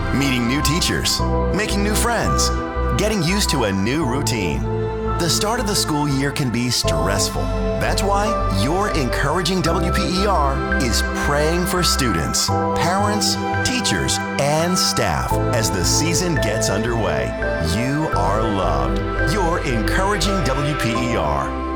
Meeting new teachers, making new friends, getting used to a new routine. The start of the school year can be stressful. That's why your Encouraging WPER is praying for students, parents, teachers, and staff as the season gets underway. You are loved. You're Encouraging WPER.